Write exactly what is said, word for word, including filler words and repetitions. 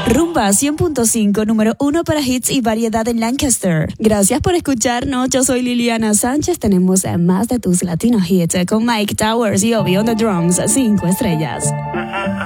Rumba cien punto cinco, número uno para hits y variedad en Lancaster. Gracias por escucharnos. Yo soy Liliana Sánchez. Tenemos más de tus Latino hits con Mike Towers y Obi on the drums, cinco estrellas.